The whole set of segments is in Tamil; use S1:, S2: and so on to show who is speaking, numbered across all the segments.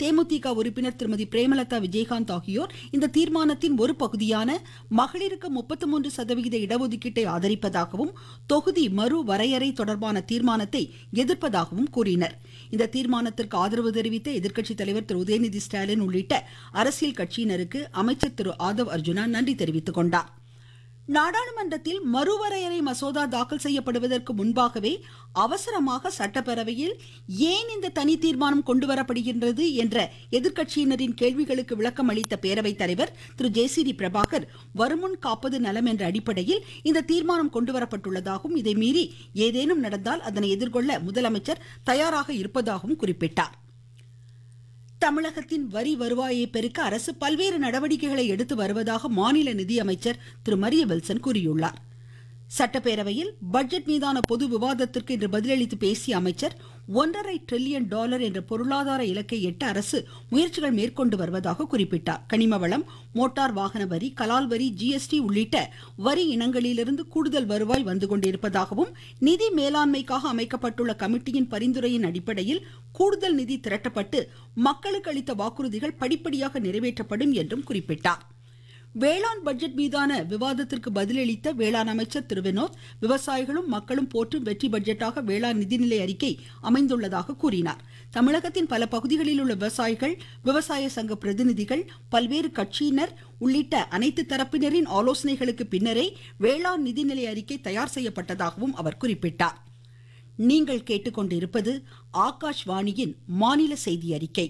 S1: தேமுதிக உறுப்பினர் திருமதி பிரேமலதா விஜயகாந்த் ஆகியோர் இந்த தீர்மானத்தின் ஒரு பகுதியான மகளிருக்கு 33% இடஒதுக்கீட்டை ஆதரிப்பதாகவும் தொகுதி மறு வரையறை தொடர்பான தீர்மானத்தை எதிர்ப்பதாகவும் கூறினர். இந்த தீர்மானத்திற்கு ஆதரவு தெரிவித்த எதிர்க்கட்சித் தலைவர் திரு உதயநிதி ஸ்டாலின் உள்ளிட்ட அரசியல் கட்சியினருக்கு அமைச்சர் திரு ஆதவ் அர்ஜுனா நன்றி தெரிவித்துக் கொண்டார். நாடாளுமன்றத்தில் மறுவரையறை மசோதா தாக்கல் செய்யப்படுவதற்கு முன்பாகவே அவசரமாக சட்டப்பேரவையில் ஏன் இந்த தனி தீர்மானம் கொண்டுவரப்படுகின்றது என்ற எதிர்க்கட்சியினரின் கேள்விகளுக்கு விளக்கம் அளித்த பேரவைத் தலைவர் திரு ஜே.சி.டி. பிரபாகர் வருமுன் காப்பது நலம் என்ற அடிப்படையில் இந்த தீர்மானம் கொண்டுவரப்பட்டுள்ளதாகவும் இதை மீறி ஏதேனும் நடந்தால் அதனை எதிர்கொள்ள முதலமைச்சர் தயாராக இருப்பதாகவும் குறிப்பிட்டார். தமிழகத்தின் வரி வருவாயை பெருக்க அரசு பல்வேறு நடவடிக்கைகளை எடுத்து வருவதாக மாநில நிதியமைச்சர் திரு மரிய வில்சன் கூறியுள்ளார். சட்டப்பேரவையில் பட்ஜெட் மீதான பொது விவாதத்திற்கு இன்று பதிலளித்து பேசிய அமைச்சர் $1.5 டிரில்லியன் என்ற பொருளாதார இலக்கை எட்ட அரசு முயற்சிகள் மேற்கொண்டு வருவதாக குறிப்பிட்டார். கனிம வளம், மோட்டார் வாகன வரி, கலால் வரி, GST உள்ளிட்ட வரி இனங்களிலிருந்து கூடுதல் வருவாய் வந்து கொண்டிருப்பதாகவும் நிதி மேலாண்மைக்காக அமைக்கப்பட்டுள்ள கமிட்டியின் பரிந்துரையின் அடிப்படையில் கூடுதல் நிதி திரட்டப்பட்டு மக்களுக்கு அளித்த வாக்குறுதிகள் படிப்படியாக நிறைவேற்றப்படும் என்றும் குறிப்பிட்டார். வேளாண் பட்ஜெட் மீதான விவாதத்திற்கு பதிலளித்த வேளாண் அமைச்சர் திரு வினோத், விவசாயிகளும் மக்களும் போற்றும் வெற்றி பட்ஜெட்டாக வேளாண் நிதிநிலை அறிக்கை அமைந்துள்ளதாக கூறினார். தமிழகத்தின் பல பகுதிகளில் உள்ள விவசாயிகள், விவசாய சங்க பிரதிநிதிகள், பல்வேறு கட்சியினர் உள்ளிட்ட அனைத்து தரப்பினரின் ஆலோசனைகளுக்கு பின்னரே வேளாண் நிதிநிலை அறிக்கை தயார் செய்யப்பட்டதாகவும் அவர் குறிப்பிட்டார். நீங்கள் கேட்டுக்கொண்டிருப்பது ஆகாஷ்வாணியின் மாநில செய்தி அறிக்கை.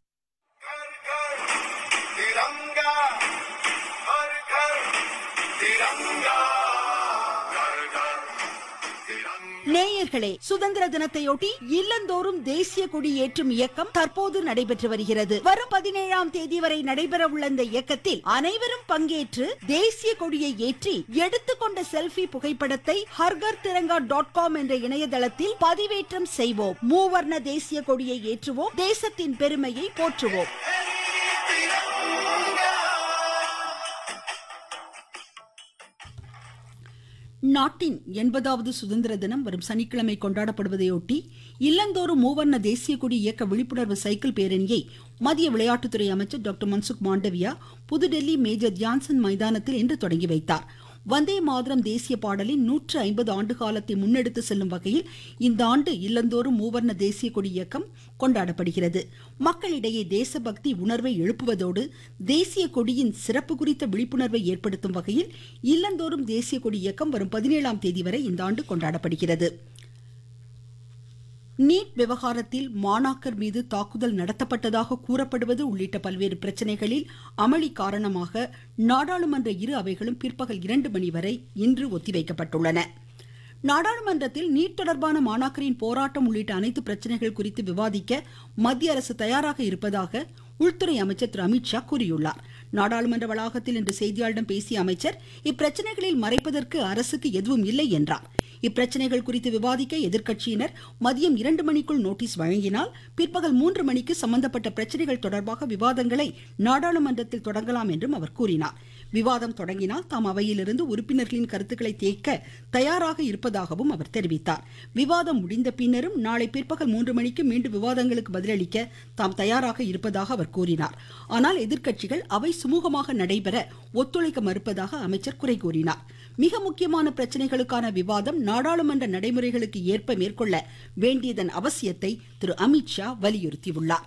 S1: நேயர்களே, சுதந்திர தினத்தையொட்டி இல்லந்தோறும் தேசிய கொடி ஏற்றும் இயக்கம் தற்போது நடைபெற்று வருகிறது. வரும் 17ஆம் தேதி வரை நடைபெற உள்ள இந்த இயக்கத்தில் அனைவரும் பங்கேற்று தேசிய கொடியை ஏற்றி எடுத்துக்கொண்ட செல்ஃபி புகைப்படத்தை hargartiranga.com என்ற இணையதளத்தில் பதிவேற்றம் செய்வோம். மூவர்ண தேசிய கொடியை ஏற்றுவோம், தேசத்தின் பெருமையை போற்றுவோம். நாட்டின் 80வது சுதந்திர தினம் வரும் சனிக்கிழமை கொண்டாடப்படுவதையொட்டி இல்லந்தோறும் மூவர்ண தேசிய கொடி இயக்க விழிப்புணர்வு சைக்கிள் பேரணியை மத்திய விளையாட்டுத்துறை அமைச்சர் டாக்டர் மன்சுக் மாண்டவியா புதுடெல்லி மேஜர் தியான்சந்த் மைதானத்தில் இன்று தொடங்கி வைத்தார். வந்தே மாதரம் தேசிய பாடலின் 150 ஆண்டு காலத்தை முன்னெடுத்து செல்லும் வகையில் இந்த ஆண்டு இல்லந்தோறும் மூவர்ண தேசிய கொடி இயக்கம் கொண்டாடப்படுகிறது. மக்களிடையே தேசபக்தி உணர்வை எழுப்புவதோடு தேசிய கொடியின் சிறப்பு குறித்த விழிப்புணர்வை ஏற்படுத்தும் வகையில் இல்லந்தோறும் தேசிய கொடி இயக்கம் வரும் 17ஆம் தேதி வரை இந்த ஆண்டு கொண்டாடப்படுகிறது. நீட் விவகாரத்தில் மாணாக்கர் மீது தாக்குதல் நடத்தப்பட்டதாக கூறப்படுவது உள்ளிட்ட பல்வேறு பிரச்சனைகளில் அமளி காரணமாக நாடாளுமன்ற இரு அவைகளும் பிற்பகல் 2 மணி வரை இன்று ஒத்திவைக்கப்பட்டுள்ளன. நாடாளுமன்றத்தில் நீட் தொடர்பான மாணாக்கரின் போராட்டம் உள்ளிட்ட அனைத்து பிரச்சனைகள் குறித்து விவாதிக்க மத்திய அரசு தயாராக இருப்பதாக உள்துறை அமைச்சர் திரு அமித்ஷா கூறியுள்ளார். நாடாளுமன்ற வளாகத்தில் இன்று செய்தியாளர்களிடம் பேசிய அமைச்சர் இப்பிரச்சனைகளில் மறைப்பதற்கு அரசுக்கு எதுவும் இல்லை என்றார். இப்பிரச்சனைகள் குறித்து விவாதிக்க எதிர்க்கட்சியினர் மதியம் 2 மணிக்குள் நோட்டீஸ் வழங்கினால் பிற்பகல் 3 மணிக்கு சம்பந்தப்பட்ட பிரச்சனைகள் தொடர்பாக விவாதங்களை நாடாளுமன்றத்தில் தொடங்கலாம் என்றும் அவர் கூறினார். விவாதம் தொடங்கினால் தாம் அவையிலிருந்து உறுப்பினர்களின் கருத்துக்களை கேட்க தயாராக இருப்பதாகவும் அவர் தெரிவித்தார். விவாதம் முடிந்த பின்னரும் நாளை பிற்பகல் 3 மணிக்கு மீண்டும் விவாதங்களுக்கு பதிலளிக்க தாம் தயாராக இருப்பதாக அவர் கூறினார். ஆனால் எதிர்க்கட்சிகள் அவை சுமூகமாக நடைபெற ஒத்துழைக்க மறுப்பதாக அமைச்சர் குறை கூறினார். மிக முக்கியமான பிரச்சனைகளுக்கான விவாதம் நாடாளுமன்ற நடைமுறைகளுக்கு ஏற்ப மேற்கொள்ள வேண்டியதன் அவசியத்தை திரு அமித்ஷா வலியுறுத்தியுள்ளார்.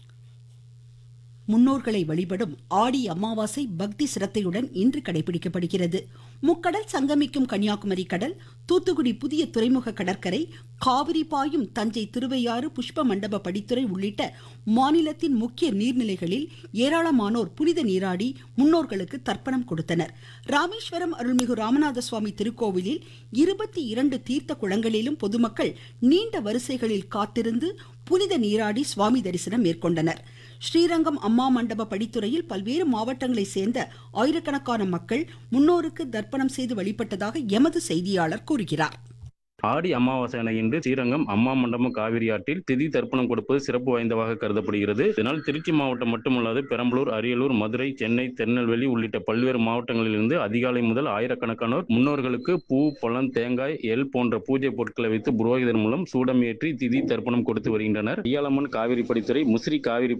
S1: முன்னோர்களை வழிபடும் ஆடி அமாவாசை பக்தி சிரத்தையுடன் இன்று கடைபிடிக்கப்படுகிறது. முக்கடல் சங்கமிக்கும் கன்னியாகுமரி கடல், தூத்துக்குடி புதிய துறைமுக கடற்கரை, காவிரி பாயும் தஞ்சை திருவையாறு புஷ்ப மண்டப படித்துறை உள்ளிட்ட மாநிலத்தின் முக்கிய நீர்நிலைகளில் ஏராளமானோர் புனித நீராடி முன்னோர்களுக்கு தர்ப்பணம் கொடுத்தனர். ராமேஸ்வரம் அருள்மிகு ராமநாத சுவாமி திருக்கோவிலில் 22 தீர்த்த குளங்களிலும் பொதுமக்கள் நீண்ட வரிசைகளில் காத்திருந்து புனித நீராடி சுவாமி தரிசனம் மேற்கொண்டனர். ஸ்ரீரங்கம் அம்மா மண்டப படித்துறையில் பல்வேறு மாவட்டங்களை சேர்ந்த ஆயிரக்கணக்கான மக்கள் முன்னோருக்கு தர்ப்பணம் செய்து வழிபட்டதாக எமது செய்தியாளர் கூறுகிறார்.
S2: ஆடி அமாவாசை இன்று ஸ்ரீரங்கம் அம்மா மண்டபம் காவிரி ஆற்றில் திதி தர்ப்பணம் கொடுப்பது சிறப்பு வாய்ந்ததாக கருதப்படுகிறது. இதனால் திருச்சி மாவட்டம் மட்டுமல்லாது பெரம்பலூர், அரியலூர், மதுரை, சென்னை, திருநெல்வேலி உள்ளிட்ட பல்வேறு மாவட்டங்களிலிருந்து அதிகாலை முதல் ஆயிரக்கணக்கானோர் முன்னோர்களுக்கு பூ, பழம், தேங்காய், எல் போன்ற பூஜை பொருட்களை வைத்து புரோகிதர் மூலம் சூடம் ஏற்றி திதி தர்ப்பணம் கொடுத்து வருகின்றனர். ஐயாளம்மன் காவிரி படித்துறை, முசிறி காவிரி